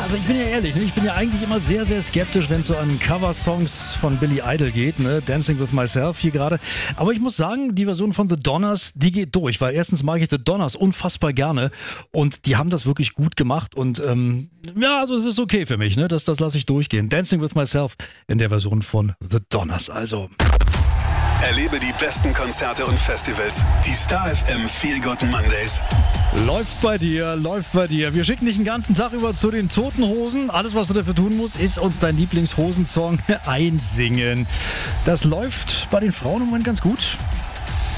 Also ich bin ja ehrlich, ne? Ich bin ja eigentlich immer sehr, sehr skeptisch, wenn es so an Cover-Songs von Billy Idol geht, ne? Dancing with Myself hier gerade. Aber ich muss sagen, die Version von The Donners, die geht durch, weil erstens mag ich The Donners unfassbar gerne und die haben das wirklich gut gemacht und ja, also es ist okay für mich, ne? Das lasse ich durchgehen. Dancing with Myself in der Version von The Donners, also. Erlebe die besten Konzerte und Festivals. Die Star FM Feel Good Mondays. Läuft bei dir, läuft bei dir. Wir schicken dich den ganzen Tag über zu den Toten Hosen. Alles, was du dafür tun musst, ist uns dein Lieblingshosensong einsingen. Das läuft bei den Frauen im Moment ganz gut.